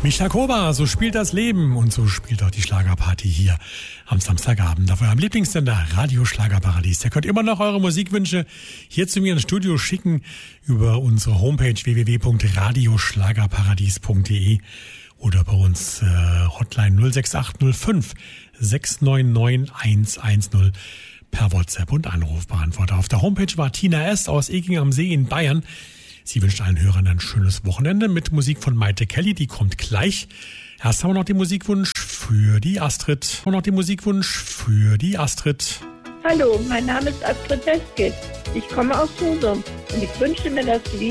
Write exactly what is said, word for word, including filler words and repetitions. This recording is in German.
Michla Kova, so spielt das Leben und so spielt auch die Schlagerparty hier am Samstagabend auf eurem Lieblingssender Radio Schlagerparadies. Ihr könnt immer noch eure Musikwünsche hier zu mir ins Studio schicken über unsere Homepage w w w punkt radioschlagerparadies punkt d e oder bei uns äh, Hotline null sechs acht null fünf sechs neun neun eins eins null per WhatsApp und Anrufbeantworter. Auf der Homepage war Tina S. aus Eking am See in Bayern. Sie wünscht allen Hörern ein schönes Wochenende mit Musik von Maite Kelly, die kommt gleich. Erst haben wir noch den Musikwunsch für die Astrid. Und noch den Musikwunsch für die Astrid. Hallo, mein Name ist Astrid Westgate. Ich komme aus Husum und ich wünsche mir das Lied